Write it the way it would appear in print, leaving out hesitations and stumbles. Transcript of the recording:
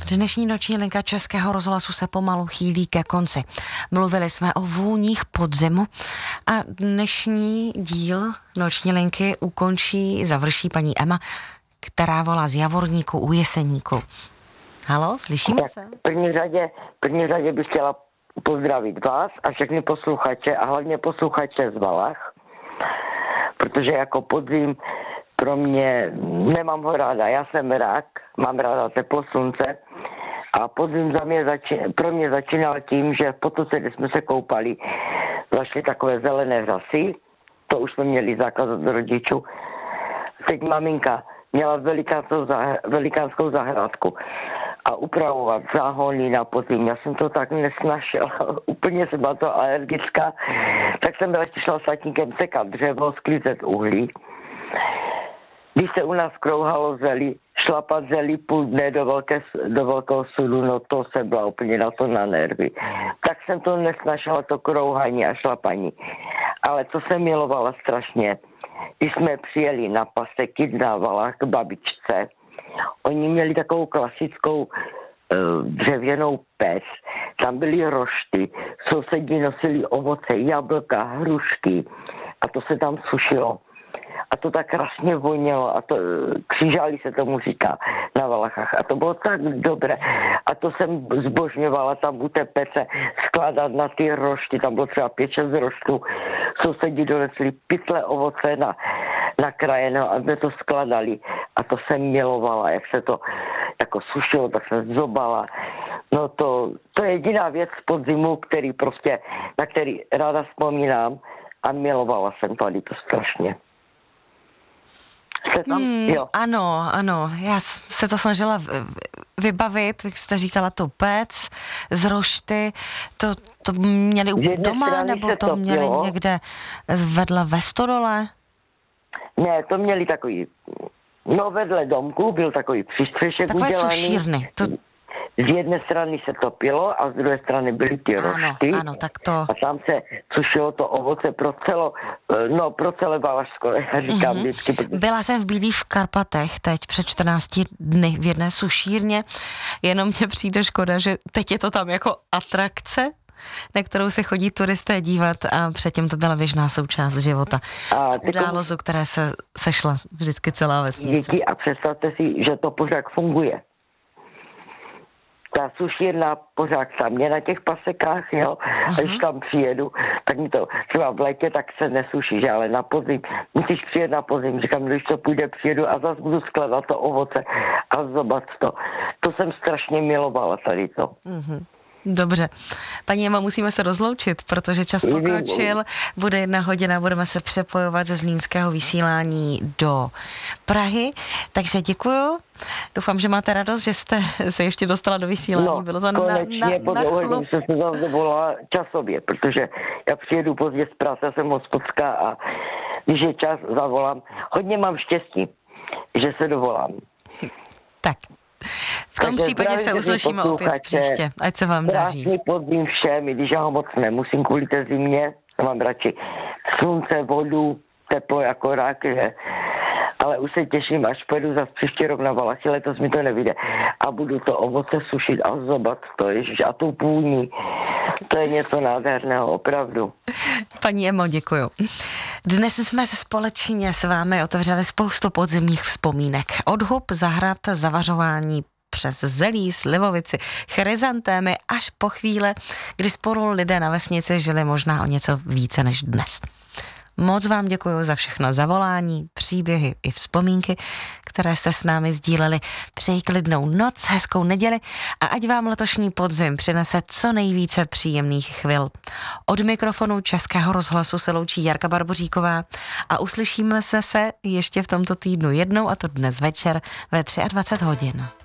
Dnešní noční linka Českého rozhlasu se pomalu chýlí ke konci. Mluvili jsme o vůních podzimu a dnešní díl noční linky završí paní Emma, která volá z Javorníku u Jeseníku. Haló, slyšíme se? V první řadě bych chtěla pozdravit vás a všechny posluchače a hlavně posluchače z Valach, protože jako podzim pro mě, nemám ho ráda, já jsem rak, mám ráda teplo slunce a podzim pro mě začínal tím, že v potoce, kde jsme se koupali, zašly takové zelené řasy, to už jsme měli zákaz od rodičů. Teď maminka měla velikánskou zahrádku a upravovat záhony na podzim. Já jsem to tak nesnašela, úplně jsem byla to alergická, tak jsem radši šla s tatínkem sekat dřevo, sklízet uhlí. Když se u nás krouhalo zelí, šlapat zelí půl dne do velkého sudu, no to se byla úplně na to na nervy. Tak jsem to nesnašela, to krouhání a šlapaní. Ale co jsem milovala strašně, když jsme přijeli na paseky na Valách k babičce, oni měli takovou klasickou dřevěnou pec, tam byly rošty, sousedi nosili ovoce, jablka, hrušky a to se tam sušilo. A to tak krásně vonělo a to křižáli se tomu říká na Valachách. A to bylo tak dobré. A to jsem zbožňovala tam u té pece skládat na ty rošty. Tam bylo třeba 5-6 roštů. Sousedi donesli pytle ovoce na krajeno a jsme to skladali. A to jsem milovala, jak se to jako sušilo, tak jsem zobala. No to je jediná věc z podzimu, na který ráda vzpomínám a milovala jsem tady to strašně. Ano, já se to snažila vybavit, jak jste říkala, tu pec z rošty, to měli doma, nebo to měli někde vedle ve stodole? Ne, to měli takový, vedle domku byl takový přístřešek takové udělaný. Sušírny. Z jedné strany se topilo a z druhé strany byly ty rošty. Ano, tak to... A tam se sušilo to ovoce pro celé Valašsko, já říkám vždycky. Byla jsem v Bílých Karpatech teď před 14 dny v jedné sušírně, jenom mně přijde škoda, že teď je to tam jako atrakce, na kterou se chodí turisté dívat a předtím to byla běžná součást života. Událost, u které se sešla vždycky celá vesnice. Díky a představte si, že to pořád funguje. Ta sušírna pořád tam je na těch pasekách, jo, a když tam přijedu, tak mi to třeba v létě, tak se nesuší, že, ale na podzim, musíš přijet na podzim, říkám, když to půjde, přijedu a zase budu skladat to ovoce a zobat to. To jsem strašně milovala tady to. Dobře. Paní Ema, musíme se rozloučit, protože čas pokročil. Bude 1 hodina, budeme se přepojovat ze zlínského vysílání do Prahy. Takže děkuju. Doufám, že máte radost, že jste se ještě dostala do vysílání. Bylo to konečně po dlouhé jsem se zase dovolala časově, protože já přijedu pozdě z práce, jsem hospodská a když je čas, zavolám. Hodně mám štěstí, že se dovolám. Tak. V tom případě se uslyšíme opět příště. Ať se vám daří. Krásný podzim všem, i když já ho moc nemusím kvůli té zimě. Mám radši slunce, vodu, teplo jako rak, že? Ale už se těším, až pojedu zase příští rok na Valachy, letos mi to nevyjde. A budu to ovoce sušit a zobat to, ježiš, a tu půní. To je něco nádherného, opravdu. Paní Emo, děkuju. Dnes jsme společně s vámi otevřeli spoustu podzimních vzpomínek. Od hub, zahrad, zavařování přes zelí, slivovici, chryzantémy až po chvíle, kdy spolu lidé na vesnici žili možná o něco více než dnes. Moc vám děkuji za všechno, za volání, příběhy i vzpomínky, které jste s námi sdíleli. Přeji klidnou noc, hezkou neděli a ať vám letošní podzim přinese co nejvíce příjemných chvil. Od mikrofonu Českého rozhlasu se loučí Jarka Barboříková a uslyšíme se ještě v tomto týdnu jednou, a to dnes večer ve 23 hodin.